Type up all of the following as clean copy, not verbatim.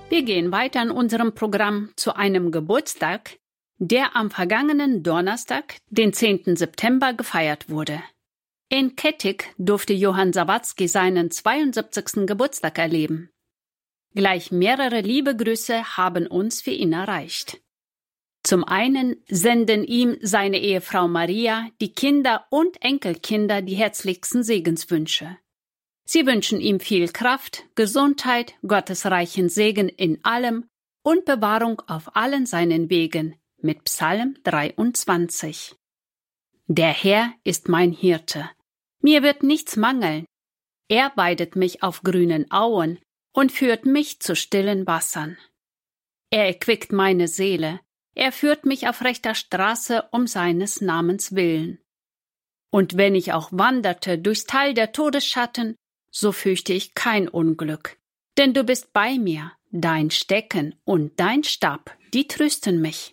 Wir gehen weiter in unserem Programm zu einem Geburtstag, der am vergangenen Donnerstag, den 10. September, gefeiert wurde. In Kettig durfte Johann Sawatzki seinen 72. Geburtstag erleben. Gleich mehrere liebe Grüße haben uns für ihn erreicht. Zum einen senden ihm seine Ehefrau Maria, die Kinder und Enkelkinder die herzlichsten Segenswünsche. Sie wünschen ihm viel Kraft, Gesundheit, gottesreichen Segen in allem und Bewahrung auf allen seinen Wegen mit Psalm 23. Der Herr ist mein Hirte. Mir wird nichts mangeln. Er weidet mich auf grünen Auen und führt mich zu stillen Wassern. Er erquickt meine Seele. Er führt mich auf rechter Straße um seines Namens willen. Und wenn ich auch wanderte durchs Tal der Todesschatten, so fürchte ich kein Unglück. Denn du bist bei mir, dein Stecken und dein Stab, die trösten mich.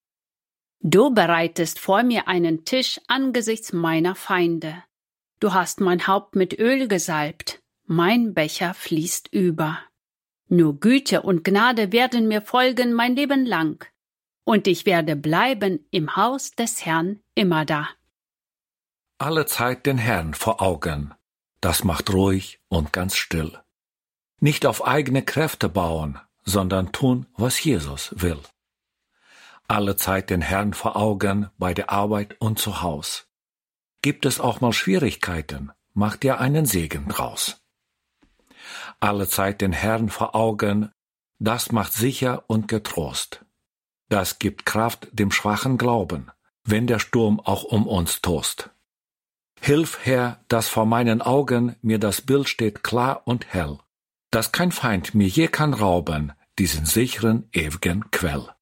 Du bereitest vor mir einen Tisch angesichts meiner Feinde. Du hast mein Haupt mit Öl gesalbt, mein Becher fließt über. Nur Güte und Gnade werden mir folgen mein Leben lang, und ich werde bleiben im Haus des Herrn immerdar. Alle Zeit den Herrn vor Augen, das macht ruhig und ganz still. Nicht auf eigene Kräfte bauen, sondern tun, was Jesus will. Alle Zeit den Herrn vor Augen bei der Arbeit und zu Haus. Gibt es auch mal Schwierigkeiten, macht ihr einen Segen draus. Alle Zeit den Herrn vor Augen, das macht sicher und getrost. Das gibt Kraft dem schwachen Glauben, wenn der Sturm auch um uns tost. Hilf, Herr, dass vor meinen Augen mir das Bild steht klar und hell, dass kein Feind mir je kann rauben, diesen sicheren, ewigen Quell.